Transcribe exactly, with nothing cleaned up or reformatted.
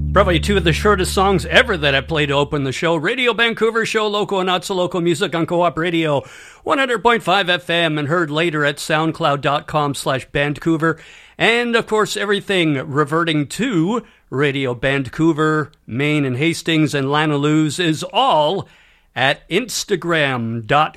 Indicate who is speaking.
Speaker 1: Probably two of the shortest songs ever that I played to open the show. Radio Vancouver show, local and not so local music on Co-op Radio, one hundred point five F M, and heard later at soundcloud.com slash Vancouver. And, of course, everything reverting to Radio Vancouver, Maine and Hastings and Lanaluz is all at instagram.com